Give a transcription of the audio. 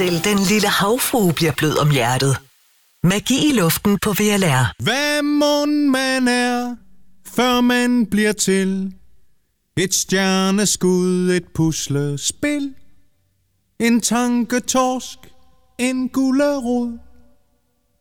Selv den lille havfrue bliver blød om hjertet. Magi i luften på VLR. Hvad mon man er, før man bliver til? Et stjerneskud, et puslespil. En tanketorsk, en gulerod.